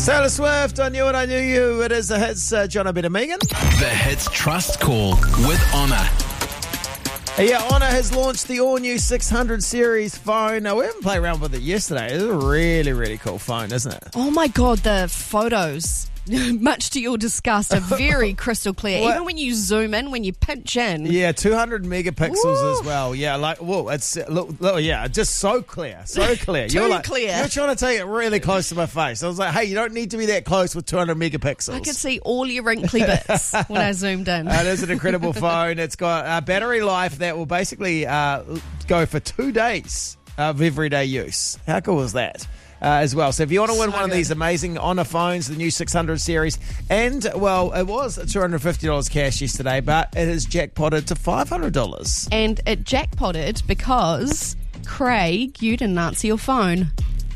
Taylor Swift, I Knew It, I Knew You. It is the Hits, John O'Brien and Megan. The Hits Trust Call with Honour. Yeah, Honour has launched the all-new 600 series phone. Now, we haven't played around with it yesterday. It's a really, really cool phone, isn't it? Oh my God, the photos, much to your disgust, are very crystal clear. What? Even when you zoom in, when you pinch in. Yeah, 200 megapixels Woo. as well. Yeah, like, whoa, it's, look, yeah, just so clear, so clear. Too clear. You're trying to take it really close to my face. I was like, hey, you don't need to be that close with 200 megapixels. I could see all your wrinkly bits when I zoomed in. It is an incredible phone. It's got a battery life that will basically go for 2 days of everyday use. How cool is that? As well. So if you want to win one of these amazing Honour phones, the new 600 series, and, well, it was $250 cash yesterday, but it is jackpotted to $500. And it jackpotted because, Craig, you didn't answer your phone.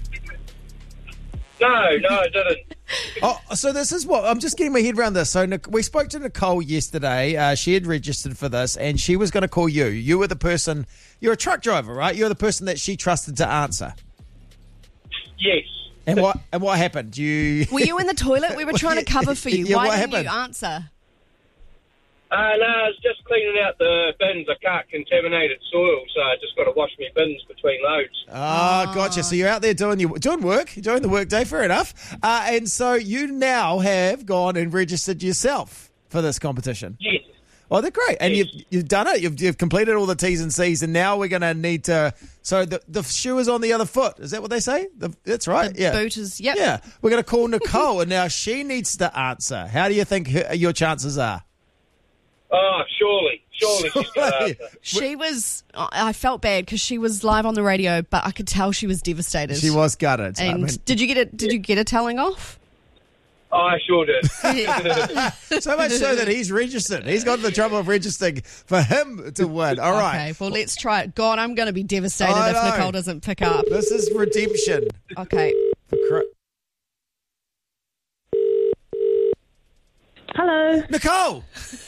No, I didn't. Oh, so this is what, I'm just getting my head around this. So we spoke to Nicole yesterday. She had registered for this, and she was going to call you. You were the person, you're a truck driver, right? You're the person that she trusted to answer. Yes. And what happened? Were you in the toilet? We were trying to cover for you. Yeah, Why what didn't happened? you answer? No, I was just cleaning out the bins. I can't contaminate soil, so I just got to wash my bins between loads. Oh, gotcha. So you're out there doing work. You're doing the work day, fair enough. And so you now have gone and registered yourself for this competition. Yes. Oh, they're great. And Yes. you've done it. You've completed all the T's and C's, and now we're going to need to... So the shoe is on the other foot. Is that what they say? That's right. The yeah. boot is, yep. Yeah. We're going to call Nicole, and now she needs to answer. How do you think your chances are? Oh, surely she's got to answer. She was, I felt bad because she was live on the radio, but I could tell she was devastated. She was gutted. And I mean, did you get a telling off? Oh, I sure did. so much so that he's registered. He's got the trouble of registering for him to win. All right. Okay, well, let's try it. God, I'm going to be devastated I if know. Nicole doesn't pick up. This is redemption. Okay. Hello. Nicole,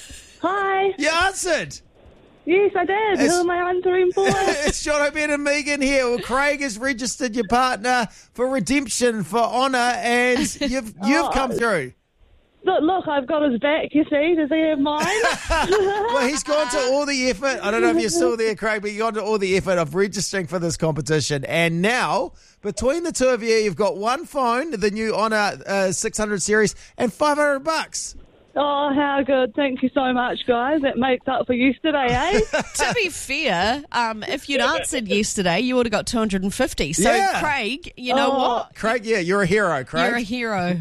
Hi. you answered. Yes, I did. It's- Who am I answering for? It's John O'Brien and Megan here. Well, Craig has registered your partner for redemption for Honour, and you've come through. Look, I've got his back, you see. Does he have mine? Well, he's gone to all the effort. I don't know if you're still there, Craig, but you've gone to all the effort of registering for this competition. And now, between the two of you, you've got one phone, the new Honour 600 series, and $500. Oh, how good. Thank you so much, guys. That makes up for yesterday, eh? To be fair, if you'd answered yesterday, you would have got 250. So, Yeah. Craig, you know what? Craig, yeah, you're a hero, Craig. You're a hero.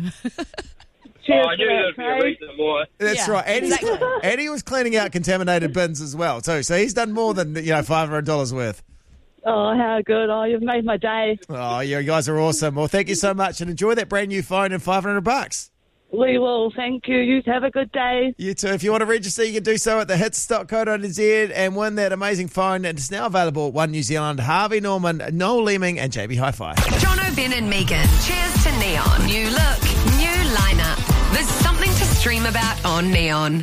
Cheers I for knew that, there'd be a Craig. reason more. That's Yeah, right. And, exactly. and he was cleaning out contaminated bins as well, too. So he's done more than, $500 worth. Oh, how good. Oh, you've made my day. Oh, you guys are awesome. Well, thank you so much, and enjoy that brand new phone and $500. We will. Thank you. You have a good day. You too. If you want to register, you can do so at thehits.co.nz and win that amazing phone. And it's now available at One New Zealand. Harvey Norman, Noel Leeming, and JB Hi-Fi. John O'Brien and Megan. Cheers to Neon. New look, new lineup. There's something to stream about on Neon.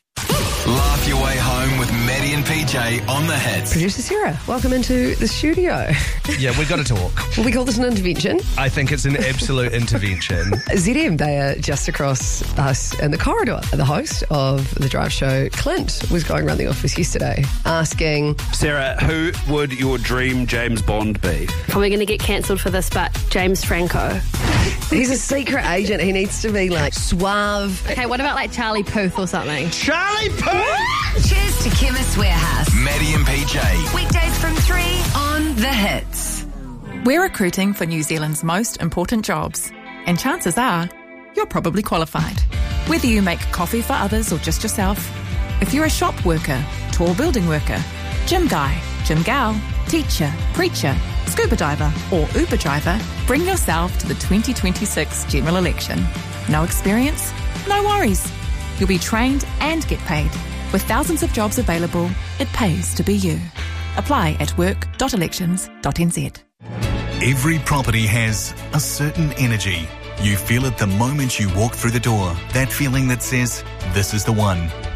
Laugh your way home with Maddie and PJ on the Hits. Producer Sarah, welcome into the studio. Yeah, we got to talk. Will we call this an intervention? I think it's an absolute intervention. ZM, they are just across us in the corridor. The host of the drive show, Clint, was going around the office yesterday asking, Sarah, who would your dream James Bond be? Probably going to get cancelled for this, but James Franco. he's a secret agent. He needs to be like suave. Okay, what about like Charlie Puth or something? Charlie Puth! Cheers to Chemist Warehouse. Maddie and PJ. Weekdays from 3 on The Hits. We're recruiting for New Zealand's most important jobs, and chances are you're probably qualified. Whether you make coffee for others or just yourself, if you're a shop worker, tall building worker, gym guy, gym gal, teacher, preacher, scuba diver or Uber driver, bring yourself to the 2026 general election. No experience? No worries. You'll be trained and get paid. With thousands of jobs available, it pays to be you. Apply at work.elections.nz. Every property has a certain energy. You feel it the moment you walk through the door. That feeling that says, this is the one.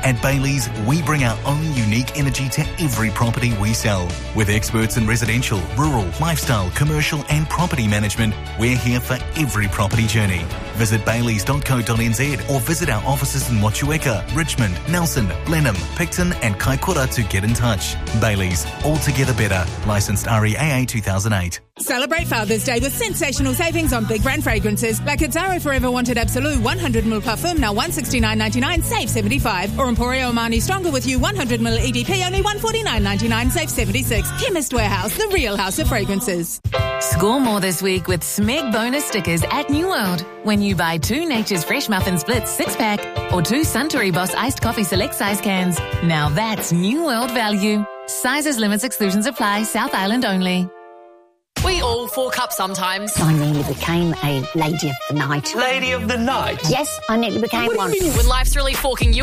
At Bailey's, we bring our own unique energy to every property we sell. With experts in residential, rural, lifestyle, commercial and property management, we're here for every property journey. Visit baileys.co.nz or visit our offices in Motueka, Richmond, Nelson, Blenheim, Picton and Kaikoura to get in touch. Bailey's, altogether better. Licensed REAA 2008. Celebrate Father's Day with sensational savings on big brand fragrances like Azzaro Forever Wanted Absolute 100ml Parfum, now $169.99, save $75. Or Emporio Armani Stronger With You 100ml EDP, only $149.99, save $76. Chemist Warehouse, the real house of fragrances. Score more this week with Smeg bonus stickers at New World. When you buy 2 Nature's Fresh Muffin Splits 6-pack or 2 Suntory Boss Iced Coffee Select Size cans. Now that's New World value. Sizes, limits, exclusions apply. South Island only. We all fork up sometimes. I nearly became a lady of the night. Lady of the night? Yes, I nearly became one. When life's really forking you